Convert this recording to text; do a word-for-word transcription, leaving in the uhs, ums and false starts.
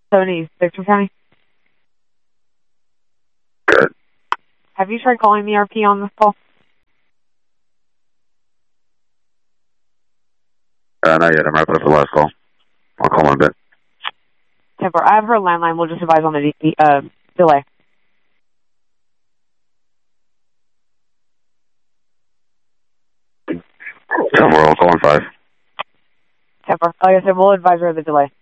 Tony, Victor County. Good. Have you tried calling the R P on this call? Uh, not yet. I'm wrapping up the last call. I'll call in a bit. Temper, I have her landline. We'll just advise on the de uh, delay. Temper, I'll call in five. Temper, like I said, we'll advise her of the delay.